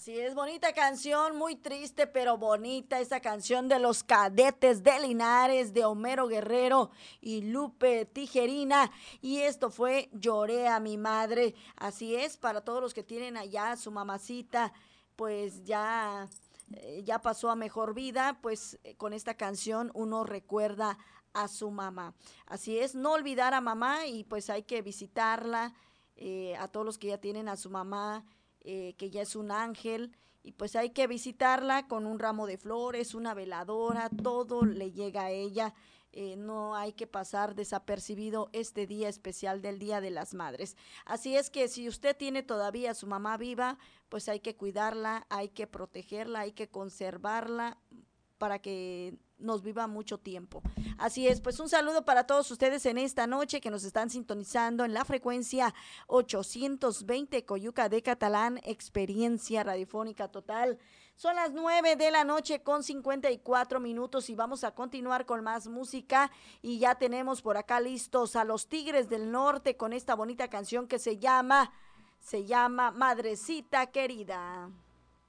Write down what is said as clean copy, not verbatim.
Así es, bonita canción, muy triste, pero bonita esta canción de los Cadetes de Linares, de Homero Guerrero y Lupe Tijerina. Y esto fue Lloré a mi madre. Así es, para todos los que tienen allá a su mamacita, pues ya pasó a mejor vida, pues con esta canción uno recuerda a su mamá. Así es, no olvidar a mamá y pues hay que visitarla, a todos los que ya tienen a su mamá, que ya es un ángel, y pues hay que visitarla con un ramo de flores, una veladora, todo le llega a ella. No hay que pasar desapercibido este día especial del Día de las Madres. Así es que si usted tiene todavía a su mamá viva, pues hay que cuidarla, hay que protegerla, hay que conservarla para que nos viva mucho tiempo. Así es, pues un saludo para todos ustedes en esta noche que nos están sintonizando en la frecuencia 820 Coyuca de Catalán, experiencia radiofónica total. Son las 9 de la noche con 54 minutos y vamos a continuar con más música y ya tenemos por acá listos a los Tigres del Norte con esta bonita canción que se llama Madrecita Querida.